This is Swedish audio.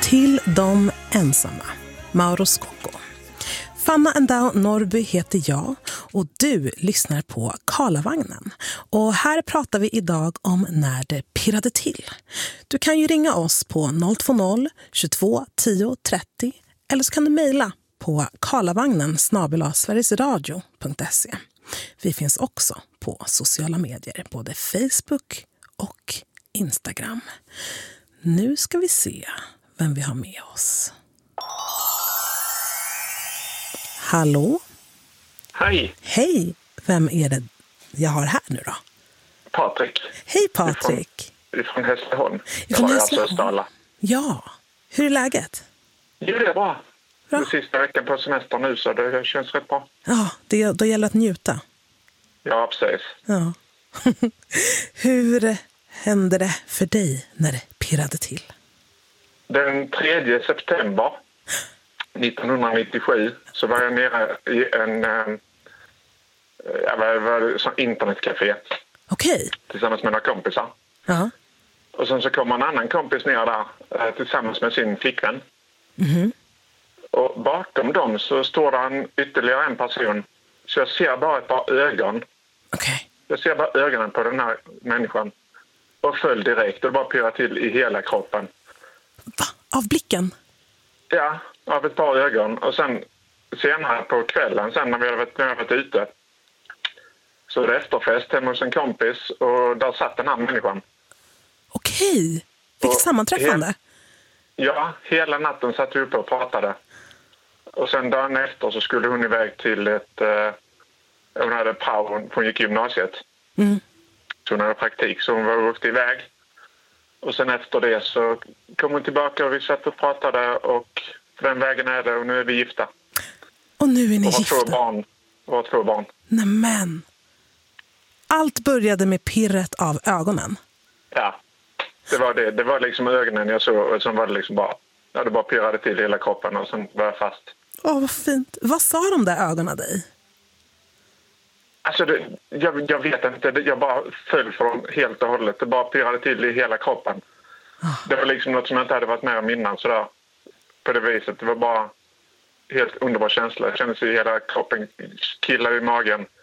Till de ensamma, Mauro Scocco. Fanna Endao Norby heter jag och du lyssnar på Karlavagnen. Och här pratar vi idag om när det pirrade till. Du kan ju ringa oss på 020 22 10 30 eller så kan du mejla på karlavagnen@sverigesradio.se. Vi finns också på sociala medier, både Facebook och Instagram. Nu ska vi se vem vi har med oss. Hallå? Hej. Hej, vem är det jag har här nu då? Patrik. Hej Patrik. Ifrån Hässleholm. Ifrån Alltså Östala. Ja, hur är läget? Jo, det är bra. Bra. Det sista veckan på semester nu så det känns rätt bra. Ja, då gäller att njuta. Ja, precis. Ja. Hur hände det för dig när det pirrade till? Den 3 september 1997 så var jag nere i en internetcafé. Okej. Tillsammans med några kompisar. Ja. Och sen så kom en annan kompis ner där tillsammans med sin flickvän. Mhm. Och bakom dem så står det ytterligare en person. Så jag ser bara ett par ögon. Okej. Jag ser bara ögonen på den här människan. Och föll direkt. Det bara pirrade till i hela kroppen. Va? Av blicken? Ja, av ett par ögon. Och sen senare på kvällen, sen när vi hade varit ute, så var det efterfest hemma hos en kompis. Och där satt den här människan. Okej. Vilket sammanträffande. Ja, hela natten satt vi uppe och pratade. Och sen dagen efter så skulle hon iväg till hon hade prao, hon gick gymnasiet. Mm. Så hon hade praktik, så hon var åkte iväg. Och sen efter det så kom hon tillbaka och vi satt och pratade och för den vägen är det och nu är vi gifta. Och nu är ni och har gifta? Har två barn. Nämen. Allt började med pirret av ögonen. Ja, det var det. Det var liksom ögonen jag såg och sen var det liksom bara, ja, det bara pirrade till hela kroppen och sen var jag fast. Åh, vad fint. Vad sa de där ögonen dig? Alltså, jag vet inte. Jag bara föll för dem helt och hållet. Det bara pirrade till i hela kroppen. Det var liksom något som jag inte hade varit med om innan sådär. På det viset. Det var bara helt underbar känsla. Jag kände sig i hela kroppen, killar i magen.